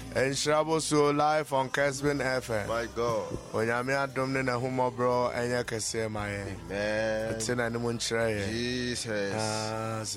And Shrabo so live on Kesbin FM. My God. When I'm here, Dominic and Humo bro, and you can say my Amen. It's in anyone try. Jesus.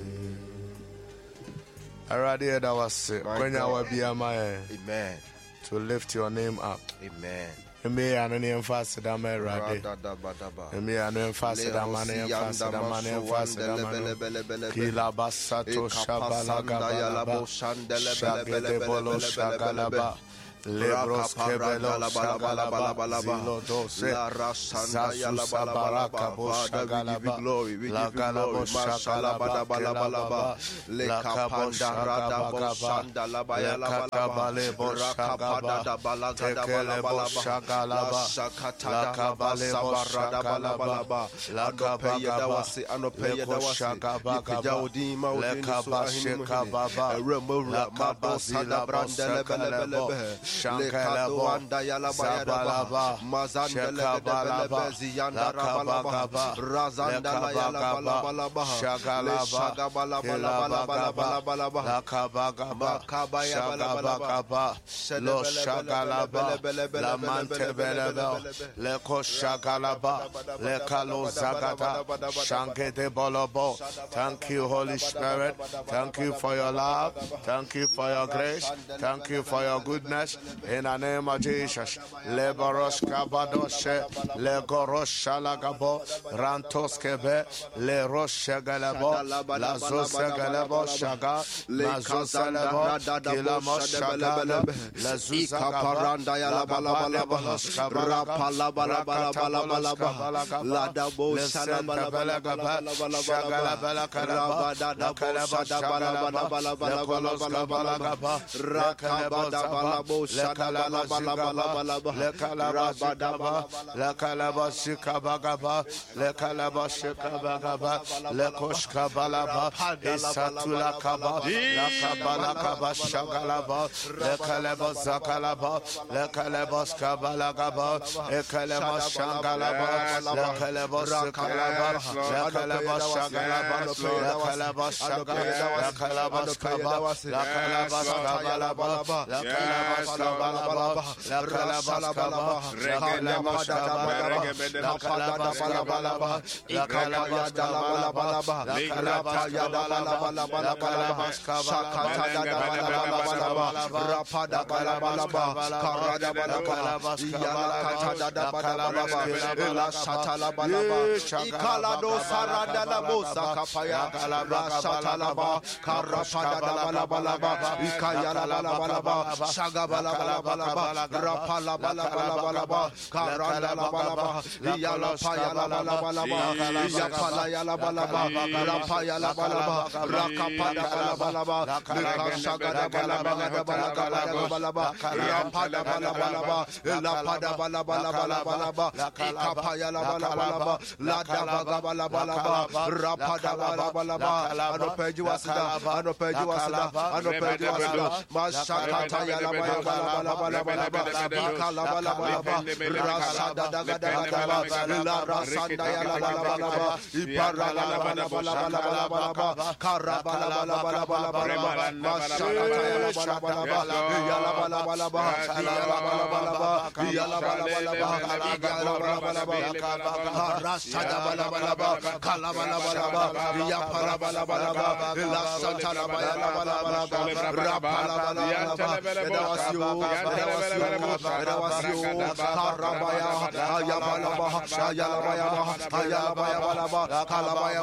I already heard that was when I will be a man. Amen. To lift your name up. Amen. Me and any fast that man ready. Me and any fast that man fast that man fast that man. Kila basato shabalagaba. Shagede bolo shagalaba. Lebros kebelo shagalaba. Zilo dose. Zazusa baraka bo shagalaba. Lagalabo shagalaba. Lekapanda radabo shandalaba yalaba. Lekabale bo shagaba. Tekele bo shagalaba. Lakabale bo shagalaba. Lakabagaba. Leko shagabagaba. Lekaba shekababa. Lakabazila bo shagalaba. Shankalaba, Zabalaba, Shekabalaba, Lakabagaba, Lekabagaba, Shagalaba, Kilabagaba, Lakabagaba, Shagabagaba, Lo Shagalaba, Lamantebeleba, Leko Shagalaba, Lekalo Zagata, Shankete Bolobo. Thank you, Holy Spirit. Thank you for your love. Thank you for your grace. Thank you for your goodness. In the name of Jesus, Lebaros Kabadoshe, Legoros Shalagabo, Rantoskebe, Le Roche Galabo, Lazos Galabo, Shaga, Lazos Galabo, Kilamos Shagala, Lazuza Paranda Yalabalaba, Rapalabalabalaba, Ladabo Shalabalaba, Shagalabala Kalaba, Rakabada. Rapala balaba, Karanda balaba, Yala Payala balaba, Yapala yala balaba, Rapaya balaba, Rakapada balaba, Rakashagada balaba, Rapada balaba, Lapada balaba, Ikapaya balaba, Lada balaba, Rapada balaba, Anopejuasida, Mashakata yala balaba, Ikalabalaba, Rasada Dagadaba, La Rasanda Yalabalaba, Iparalabalaba, Karabalabalaba, Mashakata Yalabalaba, Yalabalaba, Rasada Balabalaba, Kalabalabalaba, Yaparabalaba, La Santana Karabaya, Ayabalaba,